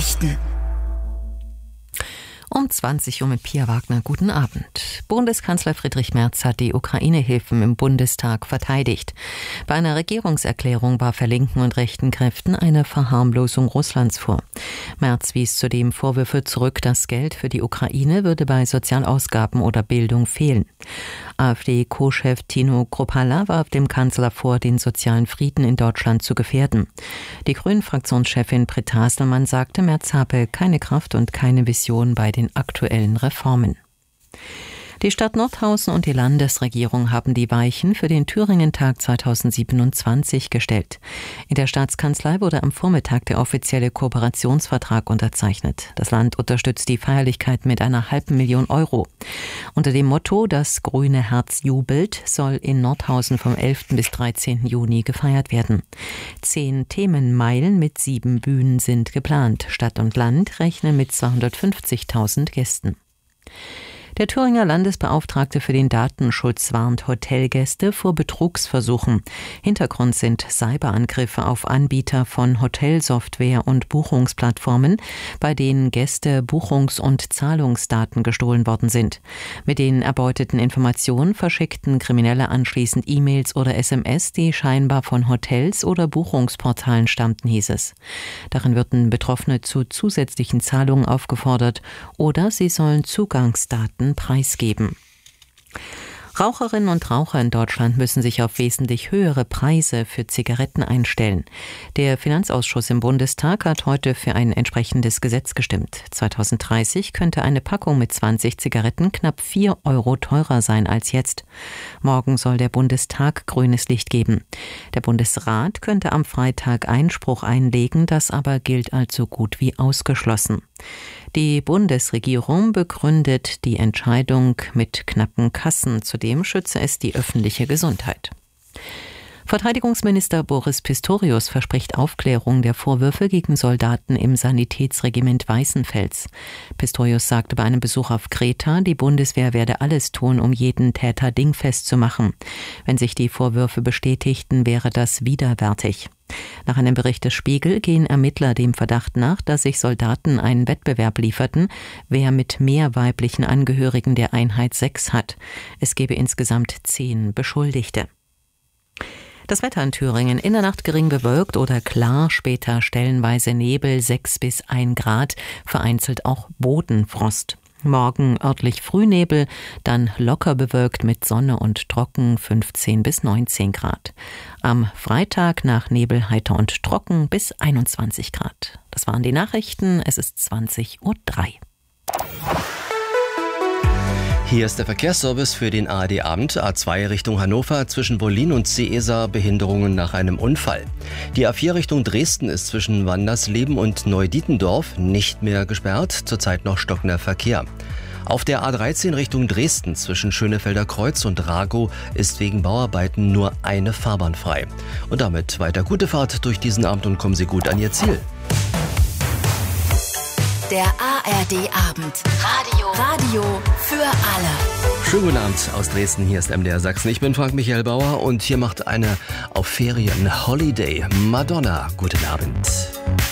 Nachrichten. Um 20 Uhr mit Pia Wagner. Guten Abend. Bundeskanzler Friedrich Merz hat die Ukraine-Hilfen im Bundestag verteidigt. Bei einer Regierungserklärung warf er linken und rechten Kräften eine Verharmlosung Russlands vor. Merz wies zudem Vorwürfe zurück, das Geld für die Ukraine würde bei Sozialausgaben oder Bildung fehlen. AfD-Co-Chef Tino Kruppalla warf dem Kanzler vor, den sozialen Frieden in Deutschland zu gefährden. Die Grünen-Fraktionschefin Britt Hasselmann sagte, Merz habe keine Kraft und keine Vision bei den aktuellen Reformen. Die Stadt Nordhausen und die Landesregierung haben die Weichen für den Thüringen-Tag 2027 gestellt. In der Staatskanzlei wurde am Vormittag der offizielle Kooperationsvertrag unterzeichnet. Das Land unterstützt die Feierlichkeit mit einer $500.000 €. Unter dem Motto „Das grüne Herz jubelt“ soll in Nordhausen vom 11. bis 13. Juni gefeiert werden. 10 Themenmeilen mit 7 Bühnen sind geplant. Stadt und Land rechnen mit 250.000 Gästen. Der Thüringer Landesbeauftragte für den Datenschutz warnt Hotelgäste vor Betrugsversuchen. Hintergrund sind Cyberangriffe auf Anbieter von Hotelsoftware und Buchungsplattformen, bei denen Gäste Buchungs- und Zahlungsdaten gestohlen worden sind. Mit den erbeuteten Informationen verschickten Kriminelle anschließend E-Mails oder SMS, die scheinbar von Hotels oder Buchungsportalen stammten, hieß es. Darin würden Betroffene zu zusätzlichen Zahlungen aufgefordert oder sie sollen Zugangsdaten preisgeben. Raucherinnen und Raucher in Deutschland müssen sich auf wesentlich höhere Preise für Zigaretten einstellen. Der Finanzausschuss im Bundestag hat heute für ein entsprechendes Gesetz gestimmt. 2030 könnte eine Packung mit 20 Zigaretten knapp 4 € teurer sein als jetzt. Morgen soll der Bundestag grünes Licht geben. Der Bundesrat könnte am Freitag Einspruch einlegen, das aber gilt als so gut wie ausgeschlossen. Die Bundesregierung begründet die Entscheidung mit knappen Kassen. Zudem schütze es die öffentliche Gesundheit. Verteidigungsminister Boris Pistorius verspricht Aufklärung der Vorwürfe gegen Soldaten im Sanitätsregiment Weißenfels. Pistorius sagte bei einem Besuch auf Kreta, die Bundeswehr werde alles tun, um jeden Täter dingfest zu machen. Wenn sich die Vorwürfe bestätigten, wäre das widerwärtig. Nach einem Bericht des Spiegel gehen Ermittler dem Verdacht nach, dass sich Soldaten einen Wettbewerb lieferten, wer mit mehr weiblichen Angehörigen der Einheit Sex hat. Es gebe insgesamt 10 Beschuldigte. Das Wetter in Thüringen: in der Nacht gering bewölkt oder klar, später stellenweise Nebel, 6 bis 1 Grad, vereinzelt auch Bodenfrost. Morgen örtlich Frühnebel, dann locker bewölkt mit Sonne und trocken, 15 bis 19 Grad. Am Freitag nach Nebel heiter und trocken bis 21 Grad. Das waren die Nachrichten, es ist 20:03 Uhr. Hier ist der Verkehrsservice für den ARD-Abend. A2 Richtung Hannover, zwischen Bollin und Seeser Behinderungen nach einem Unfall. Die A4 Richtung Dresden ist zwischen Wandersleben und Neudietendorf nicht mehr gesperrt, zurzeit noch stockender Verkehr. Auf der A13 Richtung Dresden zwischen Schönefelder Kreuz und Ragow ist wegen Bauarbeiten nur eine Fahrbahn frei. Und damit weiter gute Fahrt durch diesen Abend und kommen Sie gut an Ihr Ziel. Der ARD-Abend. Radio für alle. Schönen guten Abend aus Dresden, hier ist MDR Sachsen. Ich bin Frank Michael Bauer und hier macht eine auf Ferien Holiday Madonna. Guten Abend.